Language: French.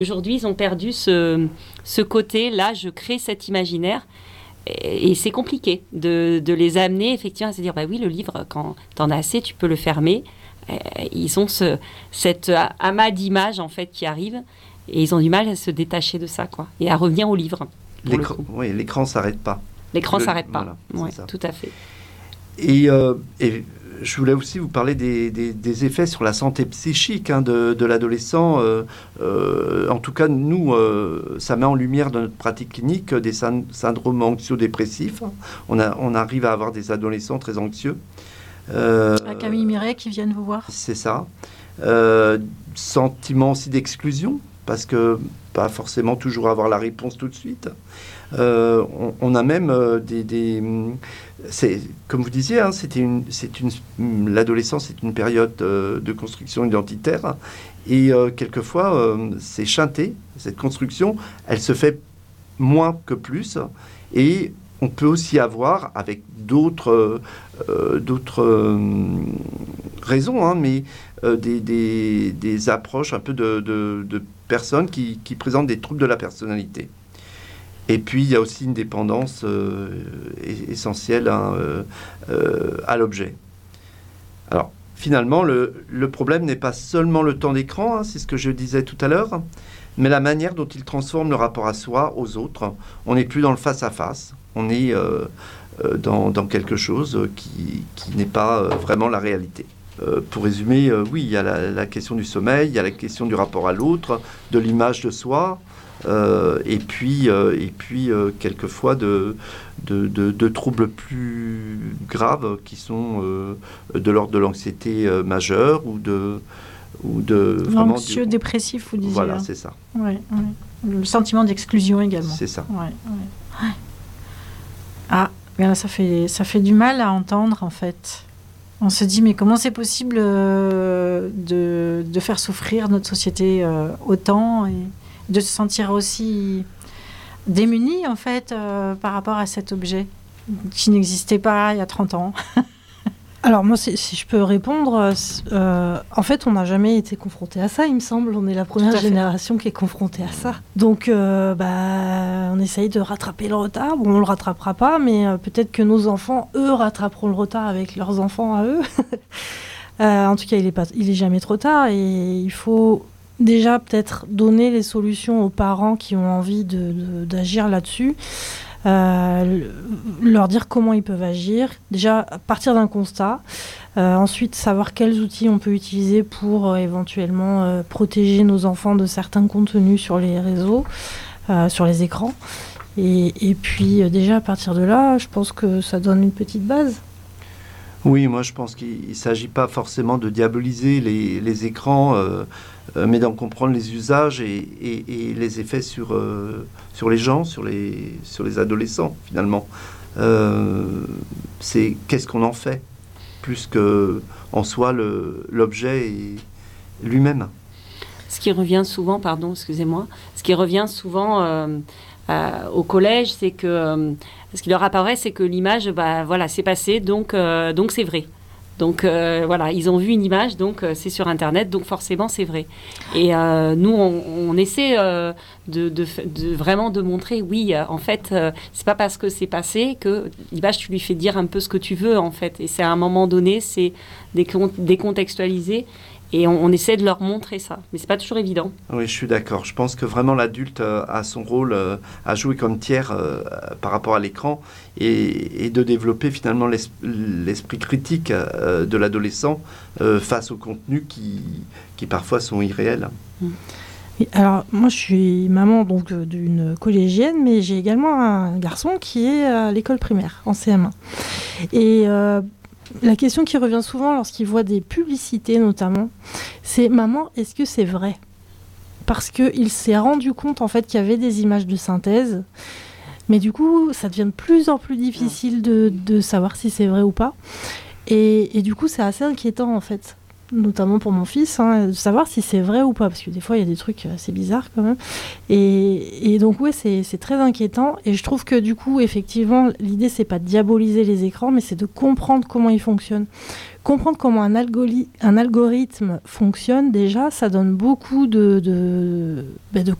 Aujourd'hui, ils ont perdu ce côté-là, je crée cet imaginaire. Et c'est compliqué de les amener effectivement à se dire, bah oui, le livre, quand t'en as assez, tu peux le fermer. Ils ont cet amas d'images en fait qui arrive et ils ont du mal à se détacher de ça, quoi, et à revenir au livre. Oui, l'écran s'arrête pas. L'écran s'arrête pas. Voilà, ouais, tout à fait. Et je voulais aussi vous parler des effets sur la santé psychique de l'adolescent. En tout cas, nous, ça met en lumière dans notre pratique clinique des syndromes anxio-dépressifs. On arrive à avoir des adolescents très anxieux. À Camille Miret qui viennent vous voir. C'est ça. Sentiment aussi d'exclusion, parce que pas forcément toujours avoir la réponse tout de suite. On a même comme vous disiez, hein, l'adolescence est une période de construction identitaire et quelquefois c'est chanté, cette construction, elle se fait moins que plus et on peut aussi avoir avec d'autres raisons, hein, mais des approches un peu de personnes qui présentent des troubles de la personnalité. Et puis, il y a aussi une dépendance essentielle à l'objet. Alors, finalement, le problème n'est pas seulement le temps d'écran, hein, c'est ce que je disais tout à l'heure, mais la manière dont il transforme le rapport à soi, aux autres. On n'est plus dans le face-à-face, on est dans quelque chose qui n'est pas vraiment la réalité. Pour résumer, oui, il y a la question du sommeil, il y a la question du rapport à l'autre, de l'image de soi, et puis quelquefois de troubles plus graves qui sont de l'ordre de l'anxiété majeure ou de l'anxieux dépressif, vous disiez. Voilà, c'est ça. Ouais. Le sentiment d'exclusion également. C'est ça. Ouais. Ah, bien, ça fait du mal à entendre en fait. On se dit, mais comment c'est possible de faire souffrir notre société autant et de se sentir aussi démuni, en fait, par rapport à cet objet qui n'existait pas il y a 30 ans. Alors moi, si je peux répondre, en fait, on n'a jamais été confronté à ça, il me semble. On est la première génération qui est confrontée à ça. Donc, on essaye de rattraper le retard. Bon, on ne le rattrapera pas, mais peut-être que nos enfants, eux, rattraperont le retard avec leurs enfants à eux. En tout cas, il est jamais trop tard. Et il faut déjà peut-être donner les solutions aux parents qui ont envie d'agir là-dessus. Leur dire comment ils peuvent agir, déjà partir d'un constat, ensuite savoir quels outils on peut utiliser pour éventuellement protéger nos enfants de certains contenus sur les réseaux, sur les écrans, et puis déjà à partir de là, je pense que ça donne une petite base. Oui, moi je pense qu'il ne s'agit pas forcément de diaboliser les écrans, mais d'en comprendre les usages et les effets sur les gens, sur les adolescents finalement. C'est qu'est-ce qu'on en fait, plus qu'en soi l'objet lui-même. Ce qui revient souvent, au collège, c'est que ce qui leur apparaît, c'est que l'image, c'est passé, donc c'est vrai. Donc ils ont vu une image, donc c'est sur Internet, donc forcément c'est vrai. Et nous, on essaie de vraiment de montrer, oui, en fait, c'est pas parce que c'est passé que l'image, tu lui fais dire un peu ce que tu veux, en fait. Et c'est à un moment donné, c'est décontextualisé. Et on essaie de leur montrer ça. Mais c'est pas toujours évident. Oui, je suis d'accord. Je pense que vraiment l'adulte a son rôle à jouer comme tiers par rapport à l'écran et de développer finalement l'esprit critique de l'adolescent face aux contenus qui parfois sont irréels. Oui, alors, moi, je suis maman donc, d'une collégienne, mais j'ai également un garçon qui est à l'école primaire, en CM1. Et la question qui revient souvent lorsqu'il voit des publicités notamment, c'est « Maman, est-ce que c'est vrai ?» Parce qu'il s'est rendu compte en fait qu'il y avait des images de synthèse, mais du coup ça devient de plus en plus difficile de savoir si c'est vrai ou pas. Et du coup c'est assez inquiétant en fait. notamment pour mon fils, de savoir si c'est vrai ou pas, parce que des fois il y a des trucs assez bizarres quand même. Et donc oui, c'est très inquiétant. Et je trouve que du coup, effectivement, l'idée c'est pas de diaboliser les écrans, mais c'est de comprendre comment ils fonctionnent. Comprendre comment un algorithme fonctionne, déjà, ça donne beaucoup de